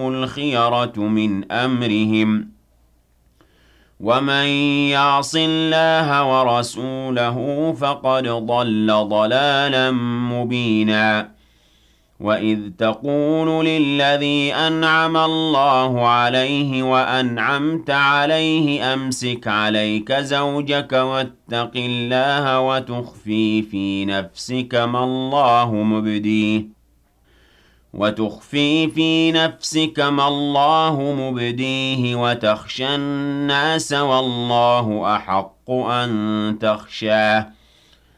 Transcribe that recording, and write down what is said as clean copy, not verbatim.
لهم الخيرة من أمرهم ومن يعص الله ورسوله فقد ضل ضلالا مبينا وإذ تقول للذي أنعم الله عليه وأنعمت عليه أمسك عليك زوجك واتق الله وتخفي في نفسك ما الله مبديه وتخشى الناس والله أحق أن تخشاه